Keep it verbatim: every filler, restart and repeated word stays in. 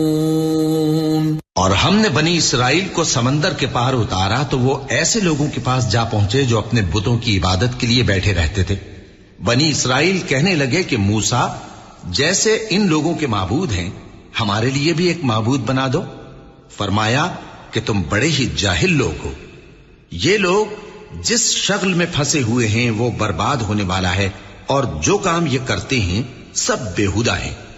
और हमने बनी इसराइल को समंदर के पार उतारा तो वो ऐसे लोगों के पास जा पहुंचे जो अपने बुतों की इबादत के लिए बैठे रहते थे। बनी इसराइल कहने लगे कि मूसा, जैसे इन लोगों के माबूद हैं, हमारे लिए भी एक माबूद बना दो। फरमाया कि तुम बड़े ही जाहिल लोग हो। ये लोग जिस शगल में फंसे हुए हैं वो बर्बाद होने वाला है, और जो काम ये करते हैं सब बेहुदा है।